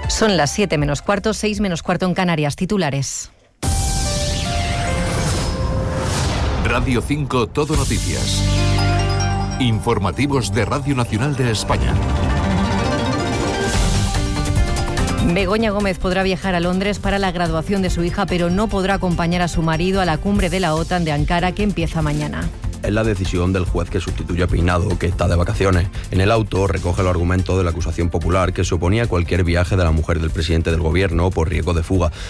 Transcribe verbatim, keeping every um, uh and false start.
Son las siete menos cuarto, seis menos cuarto en Canarias. Titulares. Radio cinco Todo Noticias. Informativos de Radio Nacional de España. Begoña Gómez podrá viajar a Londres para la graduación de su hija, pero no podrá acompañar a su marido a la cumbre de la OTAN de Ankara, que empieza mañana. Es la decisión del juez que sustituye a Peinado, que está de vacaciones. En el auto recoge el argumento de la acusación popular que se oponía a cualquier viaje de la mujer del presidente del gobierno por riesgo de fuga.